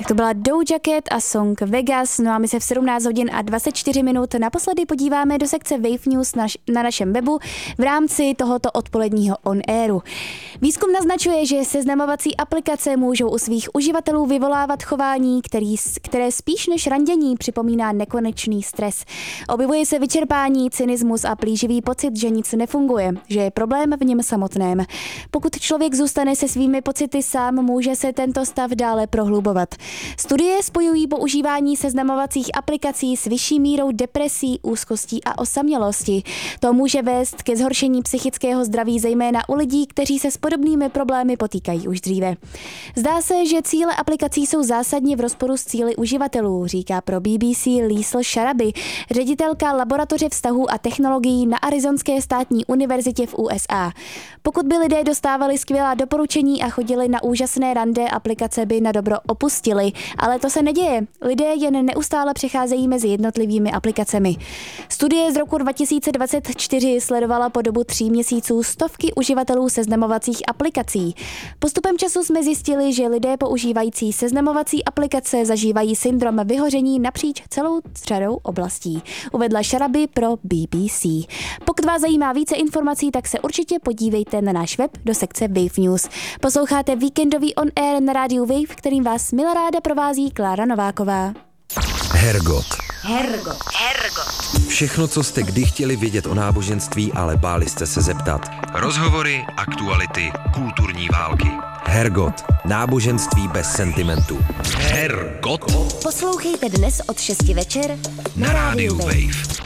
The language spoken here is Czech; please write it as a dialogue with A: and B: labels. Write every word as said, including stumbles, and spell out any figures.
A: Tak to byla Doja Cat a song Vegas, no a my se v sedmnáct hodin a dvacet čtyři minut naposledy podíváme do sekce Wave News na, na našem webu v rámci tohoto odpoledního on-airu. Výzkum naznačuje, že seznamovací aplikace můžou u svých uživatelů vyvolávat chování, který, které spíš než randění připomíná nekonečný stres. Objevuje se vyčerpání, cynismus a plíživý pocit, že nic nefunguje, že je problém v něm samotném. Pokud člověk zůstane se svými pocity sám, může se tento stav dále prohlubovat. Studie spojují používání seznamovacích aplikací s vyšší mírou depresí, úzkostí a osamělosti. To může vést ke zhoršení psychického zdraví zejména u lidí, kteří se s podobnými problémy potýkají už dříve. Zdá se, že cíle aplikací jsou zásadně v rozporu s cíli uživatelů, říká pro B B C Liesl Sharabi, ředitelka laboratoře vztahů a technologií na Arizonské státní univerzitě v U S A. Pokud by lidé dostávali skvělá doporučení a chodili na úžasné rande, aplikace by na dobro opustili, ale to se neděje. Lidé jen neustále přecházejí mezi jednotlivými aplikacemi. Studie z roku dva tisíce dvacet čtyři sledovala po dobu tří měsíců stovky uživatelů seznamovacích aplikací. Postupem času jsme zjistili, že lidé používající seznamovací aplikace zažívají syndrom vyhoření napříč celou řadou oblastí, uvedla Sharabi pro B B C. Pokud vás zajímá více informací, tak se určitě podívejte na náš web do sekce Wave News. Posloucháte víkendový on air na rádiu Wave, kterým vás milá ráda provází Klára Nováková.
B: Hergot.
A: Hergot.
B: Hergot. Všechno, co jste kdy chtěli vědět o náboženství, ale báli jste se zeptat. Rozhovory, aktuality, kulturní války. Hergot. Náboženství bez sentimentu. Hergot.
A: Poslouchejte dnes od šesti večer
B: na rádiu Wave.